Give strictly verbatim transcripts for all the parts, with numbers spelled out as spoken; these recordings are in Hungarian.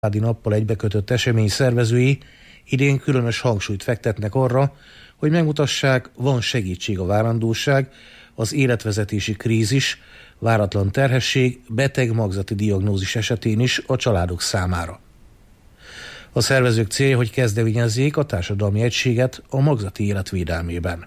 családi nappal egybekötött esemény szervezői idén különös hangsúlyt fektetnek arra, hogy megmutassák, van segítség a várandóság, az életvezetési krízis, váratlan terhesség, beteg magzati diagnózis esetén is a családok számára. A szervezők célja, hogy kezdeményezzék a társadalmi egységet a magzati élet védelmében.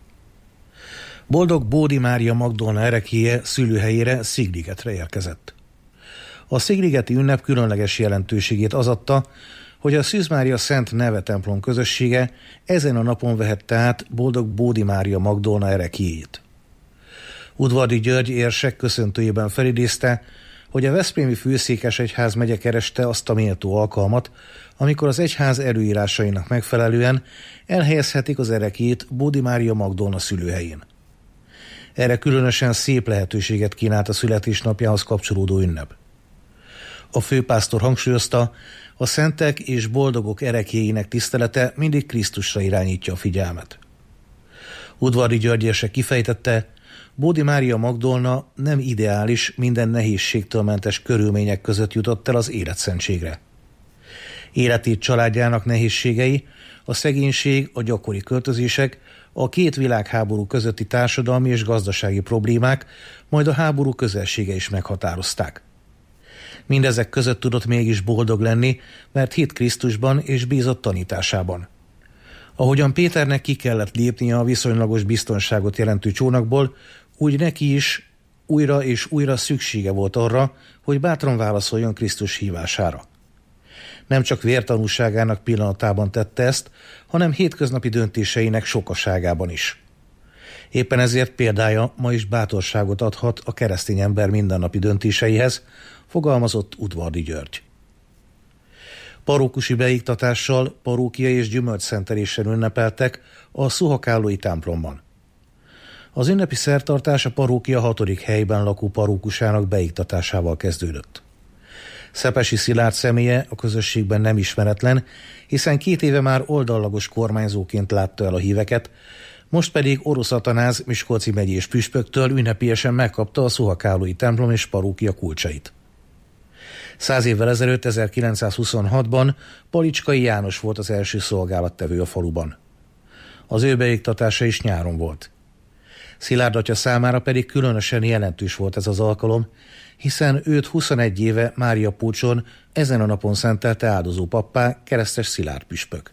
Boldog Bódi Mária Magdolna ereklyéje szülőhelyére, Szigligetre érkezett. A szigligeti ünnep különleges jelentőségét az adta, hogy a Szűz Mária Szent Neve templom közössége ezen a napon vehette át Boldog Bódi Mária Magdolna ereklyéjét. Udvardi György érsek köszöntőjében felidézte, hogy a veszprémi főszékesegyház megye kereste azt a méltó alkalmat, amikor az egyház előírásainak megfelelően elhelyezhetik az ereklyét Bódi Mária Magdolna szülőhelyén. Erre különösen szép lehetőséget kínált a születésnapjához kapcsolódó ünnep. A főpásztor hangsúlyozta, a szentek és boldogok ereklyéinek tisztelete mindig Krisztusra irányítja a figyelmet. Udvardi György érsek kifejtette, Bódi Mária Magdolna nem ideális, minden nehézségtől mentes körülmények között jutott el az életszentségre. Életét családjának nehézségei, a szegénység, a gyakori költözések, a két világháború közötti társadalmi és gazdasági problémák, majd a háború közelsége is meghatározták. Mindezek között tudott mégis boldog lenni, mert hitt Krisztusban és bízott tanításában. Ahogyan Péternek ki kellett lépnie a viszonylagos biztonságot jelentő csónakból, úgy neki is újra és újra szüksége volt arra, hogy bátran válaszoljon Krisztus hívására. Nem csak vértanúságának pillanatában tette ezt, hanem hétköznapi döntéseinek sokaságában is. Éppen ezért példája ma is bátorságot adhat a keresztény ember mindennapi döntéseihez, fogalmazott Udvardi György. Parókusi beiktatással, parókia és gyümölcsszenteléssel ünnepeltek a Szuhakállói templomban. Az ünnepi szertartás a parókia hatodik helyben lakó parókusának beiktatásával kezdődött. Szepesi Szilárd személye a közösségben nem ismeretlen, hiszen két éve már oldallagos kormányzóként látta el a híveket, most pedig Orosz Atanáz miskolci megyés püspöktől ünnepélyesen megkapta a Szuhakállói templom és parókia kulcsait. Száz évvel ezelőtt, ezerkilencszázhuszonhatban Palicskai János volt az első szolgálattevő a faluban. Az ő beiktatása is nyáron volt. Szilárd atya számára pedig különösen jelentős volt ez az alkalom, hiszen őt huszonegy éve Mária Pulcson ezen a napon szentelte áldozó pappá keresztes Szilárd püspök.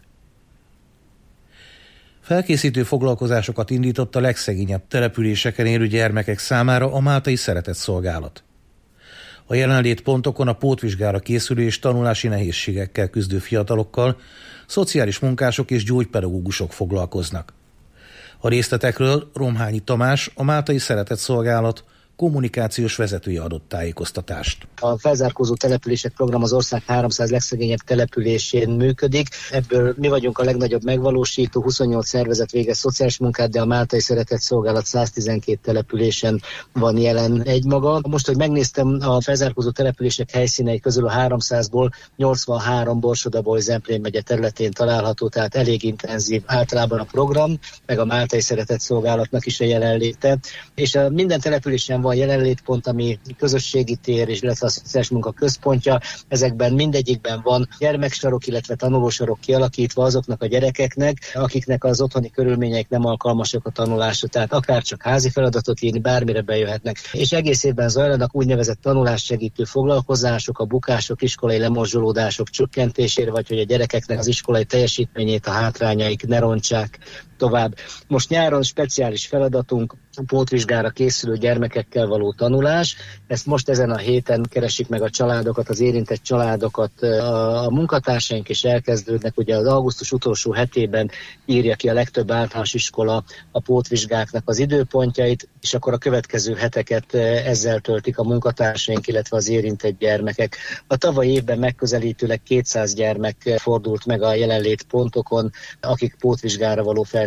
Felkészítő foglalkozásokat indított a legszegényebb településeken élő gyermekek számára a Máltai Szeretett Szolgálat. A jelenlétpontokon a pótvizsgára készülő és tanulási nehézségekkel küzdő fiatalokkal szociális munkások és gyógypedagógusok foglalkoznak. A részletekről Romhányi Tamás, a Máltai Szeretett Szolgálat kommunikációs vezetője adott tájékoztatást. A felzárkózó települések program az ország háromszáz legszegényebb településén működik. Ebből mi vagyunk a legnagyobb megvalósító, huszonnyolc szervezet végez szociális munkát, de a Máltai Szeretett Szolgálat száztizenkét településen van jelen egymaga. Most, hogy megnéztem a felzárkózó települések helyszínei közül a háromszázból nyolcvanhárom Borsod-Abaúj-Zemplén megye területén található, tehát elég intenzív általában a program, meg a Máltai Szeretett Szolgálatnak is a jelenléte. És a minden településen van jelenlétpont, ami közösségi tér, és illetve a szociális munka központja. Ezekben mindegyikben van gyermeksarok, illetve tanulósarok kialakítva azoknak a gyerekeknek, akiknek az otthoni körülményeik nem alkalmasak a tanulásra, tehát akár csak házi feladatot írni, bármire bejöhetnek. És egész évben zajlanak úgynevezett tanulássegítő foglalkozások, a bukások, iskolai lemorzsolódások csökkentésére, vagy hogy a gyerekeknek az iskolai teljesítményét, a hátrányaik ne rontsák tovább. Most nyáron speciális feladatunk pótvizsgára készülő gyermekekkel való tanulás. Ezt most ezen a héten keresik meg a családokat, az érintett családokat. A, a munkatársaink is elkezdődnek, ugye az augusztus utolsó hetében írja ki a legtöbb általános iskola a pótvizsgáknak az időpontjait, és akkor a következő heteket ezzel töltik a munkatársaink, illetve az érintett gyermekek. A tavalyi évben megközelítőleg kétszáz gyermek fordult meg a jelenlét pontokon, akik pótvizsgára való felkészülésre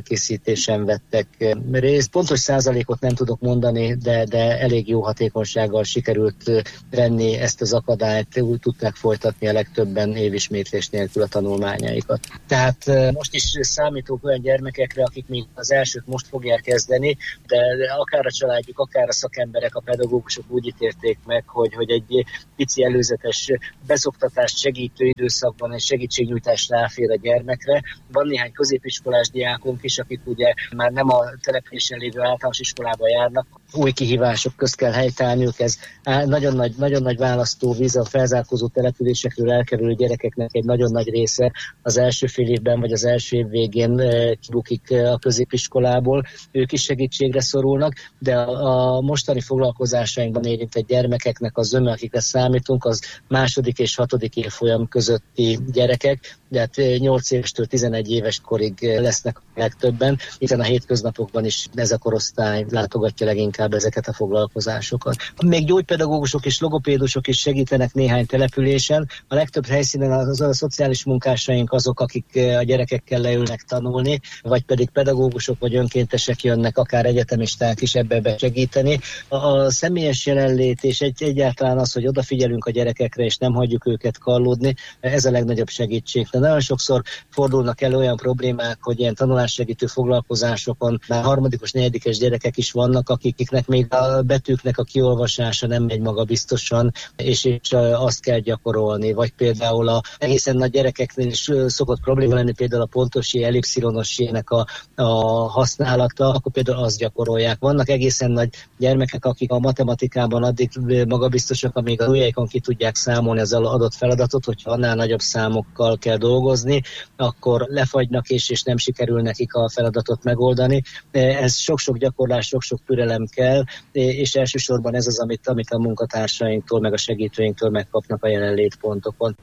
előkészítésen vettek részt. Pontos százalékot nem tudok mondani, de, de elég jó hatékonysággal sikerült venni ezt az akadályt, úgy tudták folytatni a legtöbben évismétlés nélkül a tanulmányaikat. Tehát most is számítok olyan gyermekekre, akik még az elsőt most fogják kezdeni, de akár a családjuk, akár a szakemberek, a pedagógusok úgy ítélték meg, hogy, hogy egy pici előzetes beszoktatást segítő időszakban egy segítségnyújtás ráfér a gyermekre. Van néhány középiskolás diákunk is, akik ugye már nem a településen lévő általános iskolába járnak, új kihívások közt kell helytállniuk, ez nagyon nagy, nagyon nagy választóvíz, a felzárkózó településekről elkerülő gyerekeknek egy nagyon nagy része az első fél évben vagy az első év végén kibukik a középiskolából, ők is segítségre szorulnak, de a mostani foglalkozásainkban érintett gyermekeknek a zöme, akikre számítunk, az második és hatodik évfolyam közötti gyerekek, de hát nyolc évestől tizenegy éves korig lesznek a legtöbben, hiszen a hétköznapokban is ez a korosztály látogatja leginkább ezeket a foglalkozásokat. Még gyógypedagógusok és logopédusok is segítenek néhány településen. A legtöbb helyszínen az a szociális munkásaink azok, akik a gyerekekkel leülnek tanulni, vagy pedig pedagógusok vagy önkéntesek jönnek, akár egyetemisták is ebbe besegíteni. A személyes jelenlét és egy, egyáltalán az, hogy odafigyelünk a gyerekekre és nem hagyjuk őket kallódni, ez a legnagyobb segítség. De nagyon sokszor fordulnak elő olyan problémák, hogy ilyen tanulássegítő foglalkozásokon már harmadikos, negyedikes gyerekek is vannak, akiknek még a betűknek a kiolvasása nem megy maga biztosan, és, és azt kell gyakorolni. Vagy például a egészen nagy gyerekeknél is szokott probléma lenni, például a pontosi, ellipszironosének a, a használata, akkor például azt gyakorolják. Vannak egészen nagy gyermekek, akik a matematikában addig magabiztosak, amíg a ujjaikon ki tudják számolni az adott feladatot, hogyha annál nagyobb számokkal kell dolgozni, akkor lefagynak és, és nem sikerül nekik a feladatot megoldani. Ez sok-sok gyakorlás, sok-sok türelem kell, és elsősorban ez az, amit, amit a munkatársainktól, meg a segítőinktől megkapnak a jelenlétpontokon.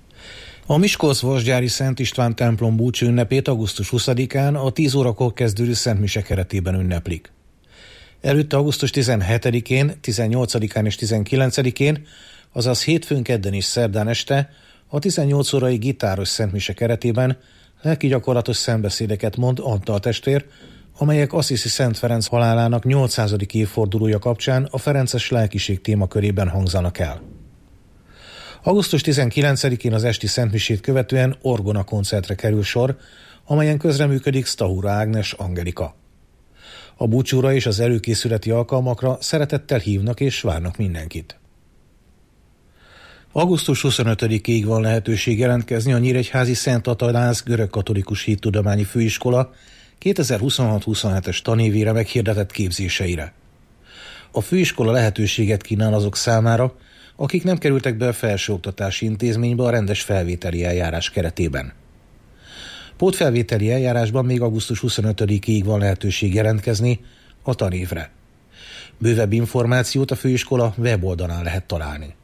A Miskolc-Vasgyári Szent István templom búcsú ünnepét augusztus huszadikán a tíz órakor kezdődő szentmise keretében ünneplik. Előtte augusztus tizenhetedikén, tizennyolcadikán és tizenkilencedikén, azaz hétfőn, kedden és szerdán este a tizennyolc órai gitáros szentmise keretében lelki gyakorlatos szentbeszédeket mond Antal testvér, amelyek Assisi Szent Ferenc halálának nyolcszázadik évfordulója kapcsán a ferences lelkiség témakörében hangzanak el. augusztus tizenkilencedikén az esti szentmisét követően orgona koncertre kerül sor, amelyen közreműködik Stahura Ágnes Angelika. A búcsúra és az előkészületi alkalmakra szeretettel hívnak és várnak mindenkit. augusztus huszonötödikéig van lehetőség jelentkezni a Nyíregyházi Szent Atanáz Görögkatolikus Hittudományi Főiskola kétezer-huszonhat huszonhetes tanévére meghirdetett képzéseire. A főiskola lehetőséget kínál azok számára, akik nem kerültek be a felsőoktatási intézménybe a rendes felvételi eljárás keretében. Pótfelvételi eljárásban még augusztus huszonötödikéig van lehetőség jelentkezni a tanévre. Bővebb információt a főiskola weboldalán lehet találni.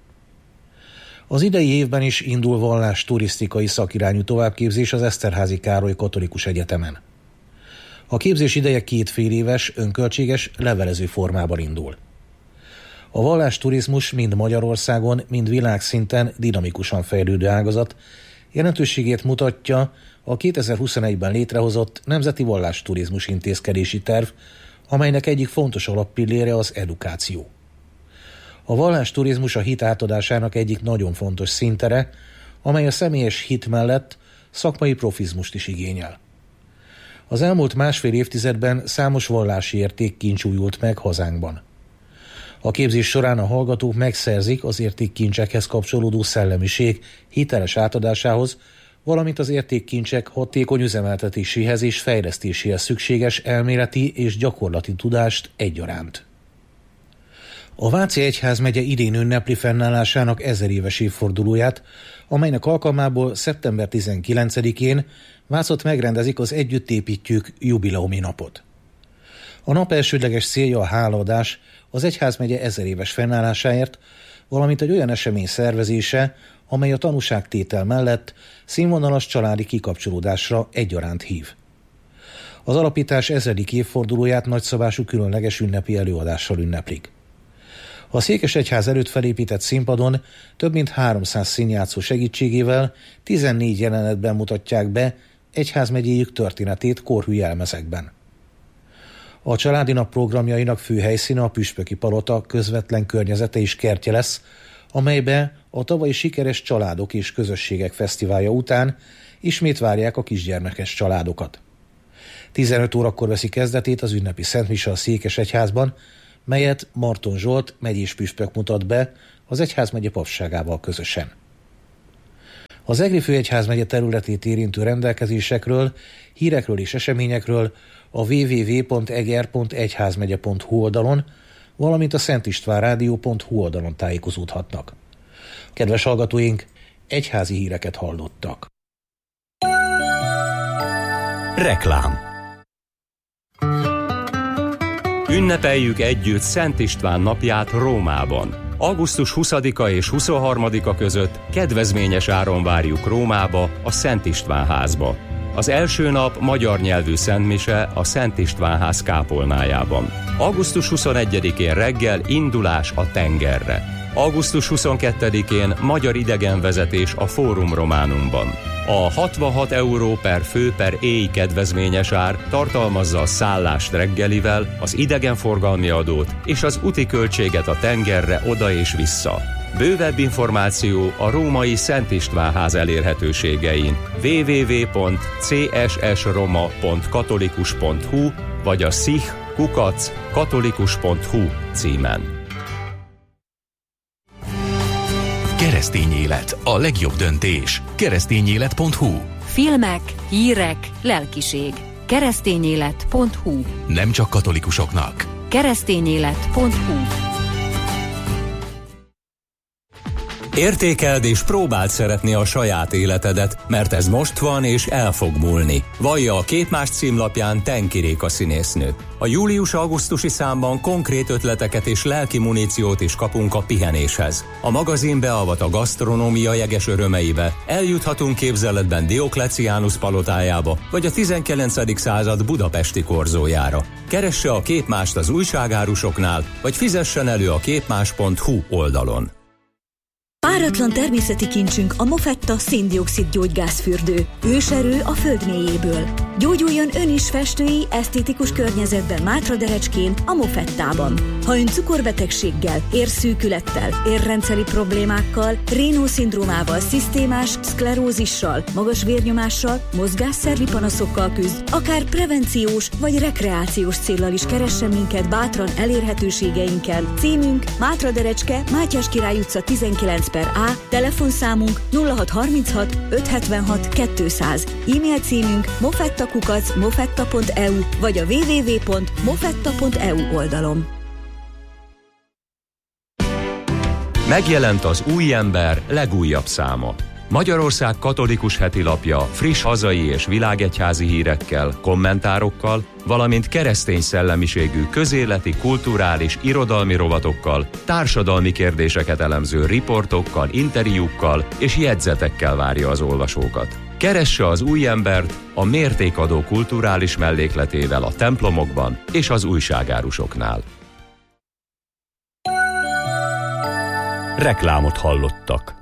Az idei évben is indul vallás turisztikai szakirányú továbbképzés az Eszterházy Károly Katolikus Egyetemen. A képzés ideje két fél éves, önköltséges, levelező formában indul. A vallásturizmus mind Magyarországon, mind világszinten dinamikusan fejlődő ágazat, jelentőségét mutatja a kétezer-huszonegyben létrehozott Nemzeti Vallásturizmus Intézkedési Terv, amelynek egyik fontos alappillére az edukáció. A vallásturizmus a hit átadásának egyik nagyon fontos színtere, amely a személyes hit mellett szakmai profizmust is igényel. Az elmúlt másfél évtizedben számos vallási értékkincs újult meg hazánkban. A képzés során a hallgatók megszerzik az értékkincsekhez kapcsolódó szellemiség hiteles átadásához, valamint az értékkincsek hatékony üzemeltetéséhez és fejlesztéséhez szükséges elméleti és gyakorlati tudást egyaránt. A Váci Egyházmegye idén ünnepli fennállásának ezer éves évfordulóját, amelynek alkalmából szeptember tizenkilencedikén Vácot megrendezik az Együtt építjük jubileumi napot. A nap elsődleges célja a hálaadás az egyházmegye ezer éves fennállásáért, valamint egy olyan esemény szervezése, amely a tanúságtétel mellett színvonalas családi kikapcsolódásra egyaránt hív. Az alapítás ezedik évfordulóját nagyszabású különleges ünnepi előadással ünneplik. A Székesegyház előtt felépített színpadon több mint háromszáz színjátszó segítségével tizennégy jelenetben mutatják be egyházmegyéjük történetét korhű jelmezekben. A Családi Nap programjainak fő helyszíne a püspöki palota közvetlen környezete és kertje lesz, amelybe a tavalyi sikeres családok és közösségek fesztiválja után ismét várják a kisgyermekes családokat. tizenöt órakor veszi kezdetét az ünnepi szentmise a Székesegyházban, melyet Marton Zsolt megyés püspök mutat be az egyházmegye papságával közösen. Az Egri főegyházmegye területét érintő rendelkezésekről, hírekről és eseményekről a double-u double-u double-u pont eger pont egyházmegye pont hu oldalon, valamint a szentistvánrádió pont hu oldalon tájékozódhatnak. Kedves hallgatóink, egyházi híreket hallottak. Reklám. Ünnepeljük együtt Szent István napját Rómában. augusztus huszadika és huszonharmadika között kedvezményes áron várjuk Rómába, a Szent István házba. Az első nap magyar nyelvű szentmise a Szent István ház kápolnájában. augusztus huszonegyedikén reggel indulás a tengerre. augusztus huszonkettedikén magyar idegenvezetés a Fórum Románumban. A hatvanhat euró per fő per éj kedvezményes ár tartalmazza a szállást reggelivel, az idegenforgalmi adót és az úti költséget a tengerre oda és vissza. Bővebb információ a római Szent István ház elérhetőségein double-u double-u double-u pont c s s roma pont katolikus pont hu vagy a szich kukac katolikus pont hu címen. Keresztény élet, a legjobb döntés. keresztényélet pont hu. Filmek, hírek, lelkiség. keresztényélet pont hu. Nem csak katolikusoknak. keresztényélet pont hu. Értékeld és próbáld szeretni a saját életedet, mert ez most van és el fog múlni. Vallja a Képmás címlapján Tenki Réka színésznő. A július-augusztusi számban konkrét ötleteket és lelki muníciót is kapunk a pihenéshez. A magazin beavat a gasztronómia jeges örömeibe, eljuthatunk képzeletben Diokleciánus palotájába, vagy a tizenkilencedik század budapesti korzójára. Keresse a Képmást az újságárusoknál, vagy fizessen elő a képmás pont hu oldalon. Páratlan természeti kincsünk a Mofetta szén-dioxid gyógygázfürdő. Őserő a föld mélyéből. Gyógyuljon ön is festői, esztétikus környezetben Mátraderecskén, a Mofettában. Ha ön cukorbetegséggel, érszűkülettel, érrendszeri problémákkal, Raynaud-szindrómával, szisztémás szklerózissal, magas vérnyomással, mozgásszervi panaszokkal küzd, akár prevenciós vagy rekreációs céllal is keressen minket bátran elérhetőségeinkkel. Címünk Mátraderecske, Mátyás Király utca tizenkilenc per A, telefonszámunk nulla hat harminchat ötszázhetvenhat kétszáz, e-mail címünk mofettakukac mofetta pont e u vagy a double-u double-u double-u pont mofetta pont e u oldalon. Megjelent az Új Ember legújabb száma. Magyarország katolikus hetilapja friss hazai és világegyházi hírekkel, kommentárokkal, valamint keresztény szellemiségű közéleti, kulturális, irodalmi rovatokkal, társadalmi kérdéseket elemző riportokkal, interjúkkal és jegyzetekkel várja az olvasókat. Keresse az Új Embert a mértékadó kulturális mellékletével a templomokban és az újságárusoknál. Reklámot hallottak.